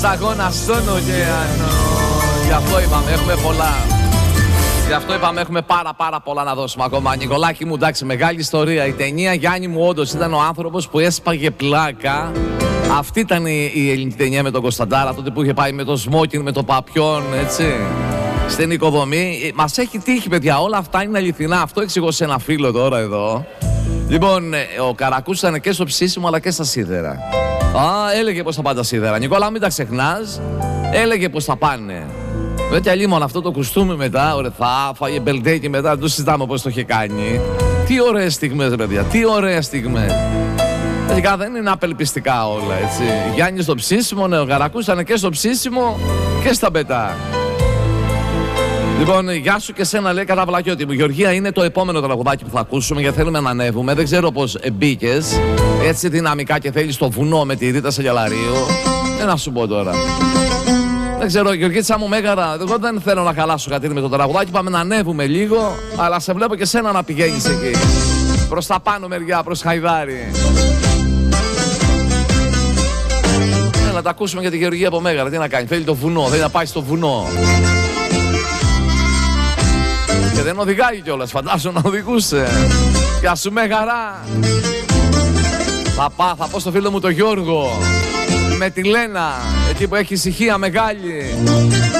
Αγώνα στον ωκεανό. Γι' αυτό είπαμε, έχουμε πολλά. Γι' αυτό είπαμε, έχουμε πάρα πολλά να δώσουμε ακόμα. Νικολάκη μου, εντάξει, μεγάλη ιστορία. Η ταινία Γιάννη μου όντως ήταν ο άνθρωπος που έσπαγε πλάκα. Αυτή ήταν η ελληνική ταινία με τον Κωνσταντάρα, τότε που είχε πάει με το σμόκιν, με το παπιόν, έτσι. Στην οικοδομή. Μας έχει τύχει, παιδιά, όλα αυτά είναι αληθινά. Αυτό εξηγώ σε ένα φίλο τώρα εδώ. Λοιπόν, ο Καρακούς ήταν και στο ψήσιμο αλλά και στα σίδερα. Έλεγε πως θα πάνε τα σίδερα. Νικόλα, μην τα ξεχνάς. Έλεγε πως θα πάνε. Βέβαια, λίμον αυτό το κουστούμι μετά, ωραία, θα φάγε μπελντέκι μετά, δεν το συζητάμε πως το είχε κάνει. Τι ωραίες στιγμές, παιδιά, τι ωραίες στιγμές. Τελικά δεν είναι απελπιστικά όλα, έτσι. Γιάννη στο ψήσιμο, ναι, ο Καρακούς ήταν και στο ψήσιμο και στα πετά. Λοιπόν, γεια σου και σένα, λέει Καταβλακιώτη μου. Γεωργία, είναι το επόμενο τραγουδάκι που θα ακούσουμε γιατί θέλουμε να ανέβουμε. Δεν ξέρω πώς μπήκες έτσι δυναμικά και θέλεις το βουνό με τη Ρίτα Σαγελαρίου. Να σου πω τώρα. Δεν ξέρω, Γεωργίτσα μου Μέγαρα, εγώ δεν θέλω να χαλάσω κάτι με το τραγουδάκι. Πάμε να ανέβουμε λίγο, αλλά σε βλέπω και σένα να πηγαίνεις εκεί. Προς τα πάνω μεριά, προς Χαϊδάρι. Να τα ακούσουμε για τη Γεωργία από Μέγαρα. Τι να κάνει, θέλει το βουνό, θέλει να πάει στο βουνό. Και δεν οδηγάει κιόλας, φαντάζομαι να οδηγούσε. Γεια σου Μέγαρα. Θα πω στο φίλο μου τον Γιώργο με τη Λένα, εκεί που έχει ησυχία μεγάλη.